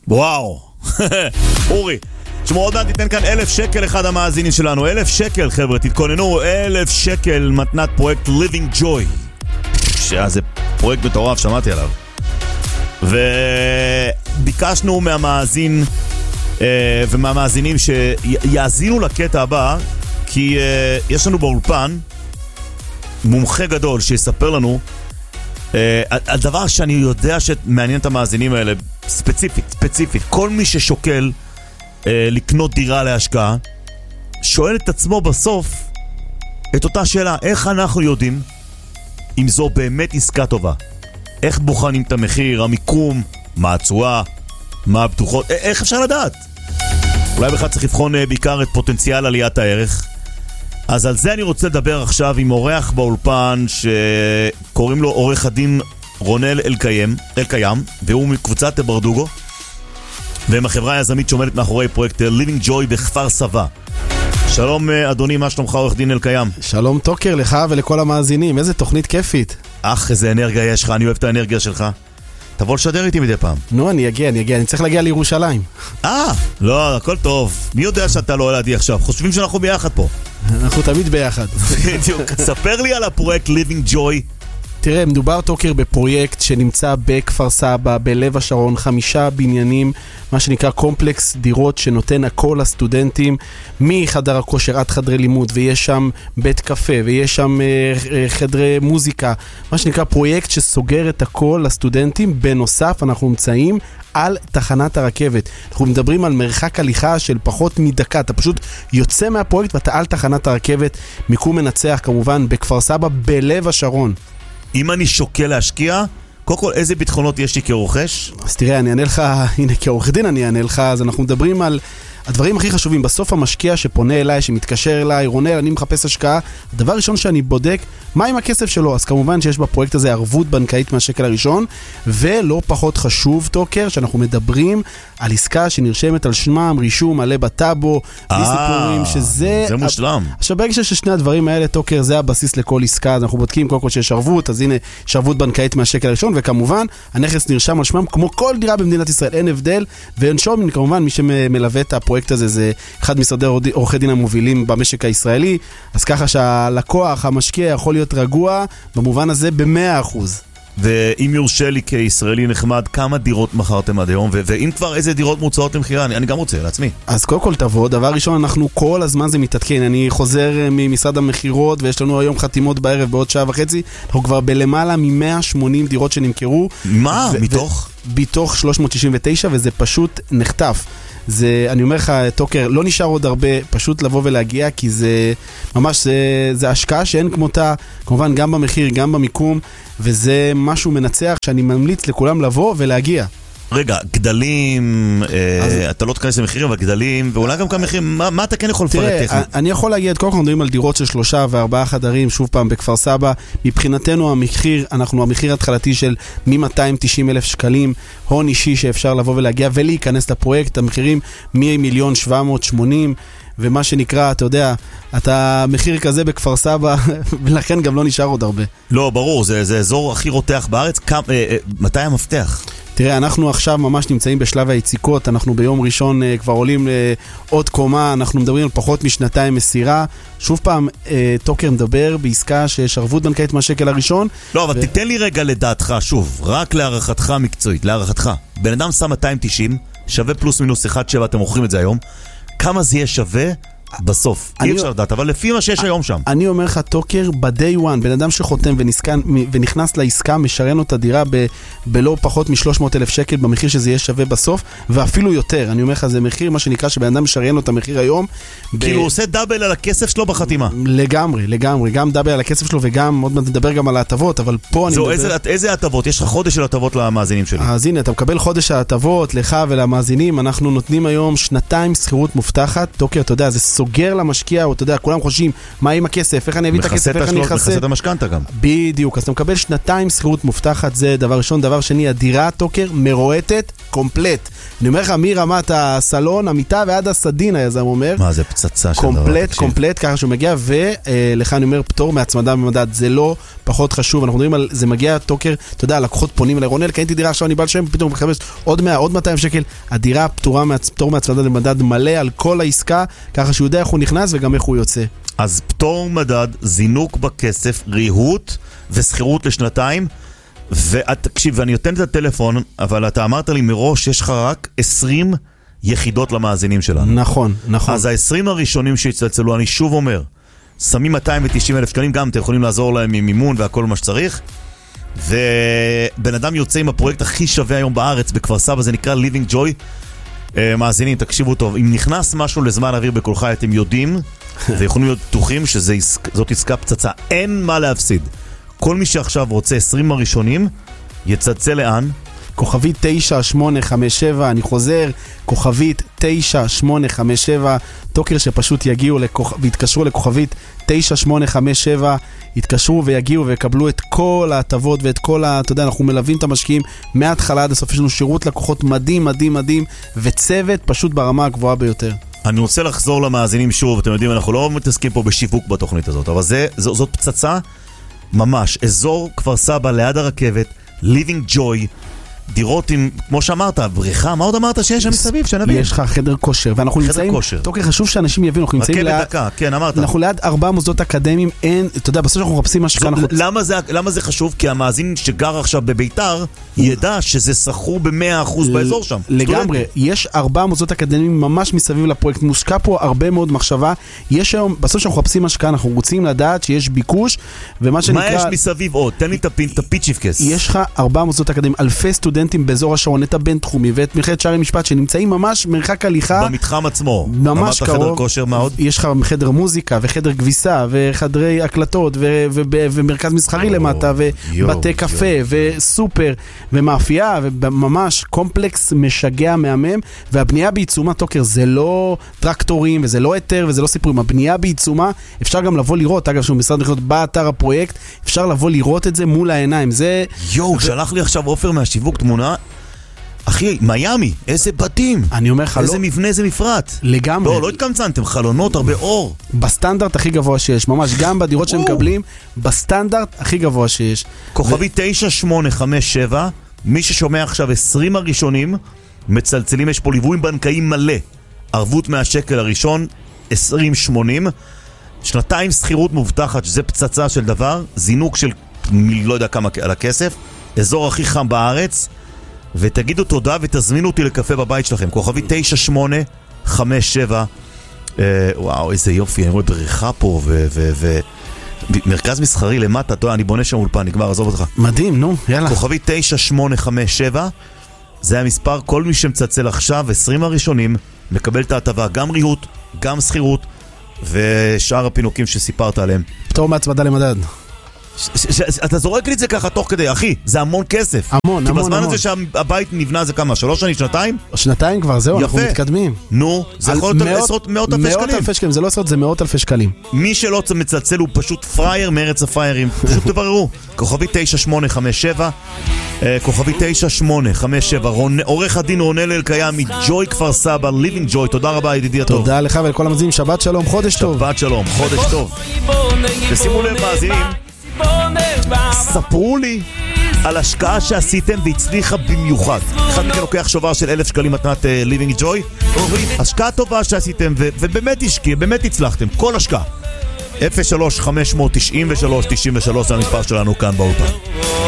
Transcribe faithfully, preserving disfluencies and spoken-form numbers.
וואו. אורי, תשמעו, עוד מעט ניתן כאן אלף שקל אחד המאזינים שלנו. אלף שקל, חבר'ה, תתכוננו. אלף שקל מתנת פרויקט Living Joy. שזה פרויקט מטורף, שמעתי עליו. וביקשנו מהמאזין ומהמאזינים שיאזינו לקטע הבא, כי יש לנו באולפן מומחה גדול שיספר לנו על דבר שאני יודע שמעניין את המאזינים האלה ספציפית, ספציפית. כל מי ששוקל לקנות דירה להשקעה שואל את עצמו בסוף את אותה שאלה: איך אנחנו יודעים אם זו באמת עסקה טובה? איך בוחנים את המחיר, המיקום, מה התשואה, מה הבטוחות, איך אפשר לדעת? אולי בכלל צריך לבחון בעיקר את פוטנציאל עליית הערך. אז על זה אני רוצה לדבר עכשיו עם אורח באולפן שקוראים לו עורך הדין רונל אלקיים, אלקיים, והוא מקבוצת ברדוגו, והם החברה היזמית שעומדת מאחורי פרויקט Living Joy בכפר סבא. שלום אדוני, מה שלומך עורך דין אלקיים? שלום טוקר, לך ולכל המאזינים, איזה תוכנית כיפית. אך, איזה אנרגיה יש לך, אני אוהב את האנרגיה שלך. תבוא לשדר איתי מדי פעם. נו, אני אגיע, אני אגיע, אני צריך להגיע לירושלים. אה, לא, הכל טוב. מי יודע שאתה לא עליי עכשיו? חושבים שאנחנו ביחד פה. אנחנו תמיד ביחד. ספר לי על הפרויקט Living Joy. תראה, מדובר טוקר בפרויקט שנמצא בכפר סבא, בלב השרון, חמישה בניינים, מה שנקרא קומפלקס דירות שנותן הכל לסטודנטים, מחדר הכושר עד חדרי לימוד, ויש שם בית קפה, ויש שם אה, חדרי מוזיקה, מה שנקרא פרויקט שסוגר את הכל לסטודנטים. בנוסף, אנחנו נמצאים על תחנת הרכבת. אנחנו מדברים על מרחק הליכה של פחות מדקה, אתה פשוט יוצא מהפרויקט ואתה על תחנת הרכבת. מיקום מנצח כמובן בכפר סבא, בלב השרון. אם אני שוקל להשקיע, קודם כל, איזה ביטחונות יש לי כרוכש? אז תראה, אני אענה לך, הנה, כעורך דין אני אענה לך. אז אנחנו מדברים על הדברים הכי חשובים. בסוף המשקיע שפונה אליי, שמתקשר אליי, רונל, אני מחפש השקעה, הדבר ראשון שאני בודק, מה עם הכסף שלו? אז כמובן שיש בפרויקט הזה ערבות בנקאית מהשקל הראשון, ולא פחות חשוב, טוקר, שאנחנו מדברים על עסקה שנרשמת על שמם, רישום מלא בטאבו, בלי סיפורים, שזה... זה מושלם. עכשיו, ברגע ששני הדברים האלה, טוקר, זה הבסיס לכל עסקה. אז אנחנו בודקים קודם כל שיש ערבות, אז הנה, יש ערבות בנקאית מהשקל הראשון, וכמובן, הנכס נרשם על שמם, כמו כל דירה במדינת ישראל, אין הבדל, ואין שום, כמובן, מי שמלווה את הפרויקט הזה, זה אחד משרדי עורכי דין המובילים במשק הישראלי, אז ככה שהלקוח, המשקיע, יכול להיות רגוע, במובן הזה ב-מאה אחוז. ואם יורשה לי כישראלי נחמד, כמה דירות מכרתם עד היום? ו- ואם כבר, איזה דירות מוצאות למחירה? אני, אני גם רוצה, לעצמי. אז קודם כל תבוא, דבר ראשון, אנחנו כל הזמן זה מתעדכן. אני חוזר ממשרד המחירות, ויש לנו היום חתימות בערב בעוד שעה וחצי. אנחנו כבר בלמעלה מ-מאה ושמונים דירות שנמכרו. מה? ו- מתוך? ו- בתוך שלוש מאות תשעים ותשע, וזה פשוט נחטף. זה, אני אומר לך, טוקר, לא נשאר עוד הרבה, פשוט לבוא ולהגיע, כי זה ממש, זה, זה השקעה שאין כמותה, כמובן גם במחיר, גם במיקום, וזה משהו מנצח שאני ממליץ לכולם לבוא ולהגיע. רגע, גדלים, אז... אה, אתה לא תכנס למחירים, אבל גדלים, ואולי גם כמה מחירים, מה, מה אתה כן יכול לפרט טכנית? אני יכול להגיד, קודם כל מדברים על דירות של שלושה וארבעה חדרים, שוב פעם בכפר סבא, מבחינתנו המחיר, אנחנו המחיר התחלתי של מ-מאתיים ותשעים אלף שקלים, הון אישי שאפשר לבוא ולהגיע ולהיכנס לפרויקט, המחירים מ-מיליון שבע מאות ושמונים, ומה שנקרא, אתה יודע, אתה מחיר כזה בכפר סבא, ולכן גם לא נשאר עוד הרבה. לא, ברור, זה, זה אזור הכי רותח בארץ. כמה, אה, אה, מתי המפתח? תראה, אנחנו עכשיו ממש נמצאים בשלב היציקות, אנחנו ביום ראשון uh, כבר עולים לעוד קומה, אנחנו מדברים על פחות משנתיים מסירה. שוב פעם, uh, טוקר מדבר בעסקה שיש ערבות בנקאית מהשקל הראשון. לא, אבל ו... תיתן לי רגע לדעתך, שוב, רק להערכתך מקצועית, להערכתך. בן אדם שם מאתיים ותשעים, שווה פלוס מינוס אחד שבע, אתם מוכרים את זה היום. כמה זה יהיה שווה? בסוף, אי אפשר לדעת, אבל לפי מה שיש היום שם. אני אומר לך, טוקר, ב-day one, בן אדם שחותם ונכנס לעסקה, משרן לו את הדירה בלא פחות מ-שלוש מאות אלף שקל, במחיר שזה יהיה שווה בסוף, ואפילו יותר. אני אומר לך, זה מחיר, מה שנקרא, שבן אדם משרן לו את המחיר היום. כאילו הוא עושה דאבל על הכסף שלו בחתימה. לגמרי, לגמרי. גם דאבל על הכסף שלו, וגם, עוד מעט נדבר גם על ההטבות, אבל פה אני מדבר... איזה הטבות? יש לך חודש של הטבות למאזינים שלי. אז הנה, אתה מקבל חודש ההטבות, לך ולמאזינים. אנחנו נותנים היום שנתיים שכירות מובטחת. טוקר, אתה יודע, זה סוגר למשקיע, או אתה יודע, כולם חושבים, מה עם הכסף, איך אני אביא את הכסף, איך אני אחסה. מכסה את המשכנתה גם. בדיוק, אז אתה מקבל שנתיים שכירות מובטחת, זה דבר ראשון. דבר שני, הדירה, טוקר, מרועטת, קומפלט. אני אומר לך, מרמת הסלון, המיטה ועד הסדין, היזם אומר. מה, זה פצצה של דבר. קומפלט, קומפלט, ככה שהוא מגיע, ולך אני אומר, פטור מהצמדה במדד, זה לא פחות חשוב, אנחנו מדברים על, זה מגיע טוקר, אתה יודע, לקוחות פונים אליי, רונל, קניתי דירה, עכשיו אני בא לשם, פתאום מחפש עוד מאה, עוד מאתיים שקל, הדירה פטורה, פטור מהצמדה למדד מלא על כל העסקה, ככה שהוא יודע איך הוא נכנס וגם איך הוא יוצא. אז פטור מדד, זינוק בכסף, ריהוט וסחירות לשנתיים, ותקשיב, ואני נותן את הטלפון, אבל אתה אמרת לי מראש, יש לך רק עשרים יחידות למאזינים שלנו. נכון, נכון. אז ה-עשרים הראשונים שהצלצלו, אני שוב אומר, שמים מאתיים ותשעים אלף שקלים, גם אתם יכולים לעזור להם עם מימון והכל מה שצריך, ובן אדם יוצא עם הפרויקט הכי שווה היום בארץ, בכפר סבא, זה נקרא Living Joy. מאזינים, תקשיבו טוב, אם נכנס משהו לזמן אוויר בקולך, אתם יודעים, ויכולים להיות פתוחים שזאת עסקה פצצה, אין מה להפסיד. כל מי שעכשיו רוצה עשרים הראשונים, יצלצל לאן? כוכבית תשע שמונה חמש שבע, אני חוזר, כוכבית תשע שמונה חמש שבע, טוקר שפשוט יגיעו לכוכ... והתקשרו לכוכבית תשע שמונה חמש שבע, יתקשרו ויגיעו ויקבלו את כל ההטבות ואת כל ה... אתה יודע, אנחנו מלווים את המשקיעים מההתחלה עד הסוף, יש לנו שירות לקוחות מדהים, מדהים, מדהים, וצוות פשוט ברמה הגבוהה ביותר. אני רוצה לחזור למאזינים שוב, אתם יודעים, אנחנו לא מתעסקים פה בשיווק בתוכנית הזאת, אבל זה, זו, זאת פצצה ממש, אזור כפר סבא ליד הרכבת, Living Joy, דירות עם, כמו שאמרת, בריכה, מה עוד אמרת שיש שם מסביב, שנבין? יש לך חדר כושר, ואנחנו נמצאים, טוקר, חשוב שאנשים יבינו, אנחנו נמצאים ליד, דקה, כן, אמרת. אנחנו ליד ארבע מוסדות אקדמיים, אין, אתה יודע, בסוף שאנחנו מחפשים משהו, למה זה, למה זה חשוב? כי המאזין שגר עכשיו בביתר, ידע שזה סחור ב-מאה אחוז באזור שם. לגמרי, יש ארבע מוסדות אקדמיים ממש מסביב לפרויקט, מושקע פה הרבה מאוד מחשבה, יש היום, בסוף שאנחנו מחפשים השקעה, אנחנו רוצים לדעת שיש ביקוש, ומה שנקרא... מה יש מסביב עוד? תן לי את הפיצ'יפקס. יש לך ארבע מוסדות אקדמיים, אלפי סטודנטים באזור השרון, את הבן תחומי ואת מכללת שערי משפט שנמצאים ממש מרחק הליכה. במתחם עצמו. ממש קרוב. חדר כושר, מה עוד? יש לך חדר מוזיקה וחדר כביסה וחדרי הקלטות ו- ו- ו- ומרכז מסחרי או, למטה ובתי יו, קפה יו. וסופר ומאפייה וממש קומפלקס משגע מהמם, והבנייה בעיצומה, טוקר, זה לא טרקטורים וזה לא היתר וזה לא סיפורים, הבנייה בעיצומה, אפשר גם לבוא לראות, אגב שהוא משרד מכירות באתר הפרויקט, אפשר לבוא לראות את זה מול העיניים. זה יו, ו- שלח לי עכשיו עופר מהשיווק תמונה, אחי, מיימי, איזה בתים. אני אומר לך, איזה לא... מבנה, איזה מפרט. לגמרי. לא, לא התקמצנתם, חלונות, הרבה אור. בסטנדרט הכי גבוה שיש, ממש, גם בדירות שהם מקבלים, בסטנדרט הכי גבוה שיש. כוכבי תשע שמונה חמש שבע, מי ששומע עכשיו עשרים הראשונים, מצלצלים, יש פה ליווי בנקאי מלא. ערבות מהשקל הראשון, עשרים שמונים, שנתיים שכירות מובטחת, שזה פצצה של דבר, זינוק של לא יודע כמה על הכסף, אזור הכי חם בארץ, ותגידו תודה ותזמינו אותי לקפה בבית שלכם. כוכבי תשע שמונה חמש שבע. אה, וואו, איזה יופי, אני רואה בריכה פה ו... ו, ו מרכז מסחרי למטה, תודה, אני בונה שם אולפן, נגמר, עזוב אותך. מדהים, נו, יאללה. כוכבי תשע שמונה חמש שבע, זה המספר, כל מי שמצלצל עכשיו, עשרים הראשונים, מקבל את ההטבה, גם ריהוט, גם שכירות, ושאר הפינוקים שסיפרת עליהם. פטור מהצמדה למדד. אתה זורק לי את זה ככה תוך כדי, אחי, זה המון כסף. המון, המון, המון. כי בזמן הזה שהבית נבנה זה כמה, שלוש שנים, שנתיים? שנתיים כבר, זהו, אנחנו מתקדמים. נו, זה יכול להיות עשרות, מאות אלפי שקלים. מאות אלפי שקלים, זה לא עשרות, זה מאות אלפי שקלים. מי שלא מצלצל הוא פשוט פרייר מארץ הפריירים, פשוט תבררו. כוכבי תשע שמונה חמש שבע, כוכבי תשע שמונה חמש שבע, עורך הדין רונל אלקיים מג'וי כפר סבא, Living Joy, תודה רבה ידידי הטוב. תודה לך ולכל המאזינים, שבת שלום, חודש טוב. שבת שלום, חודש טוב. ושימו לב מאזינים, ספרו לי על השקעה שעשיתם והצליחה במיוחד. אחד מכן לוקח שובר של אלף שקלים מתנת uh, Living Joy, השקעה טובה שעשיתם ו- ובאמת השקיע, באמת הצלחתם, כל השקעה. אפס שלוש חמש תשע שלוש תשע שלוש זה המספר שלנו כאן באולפן.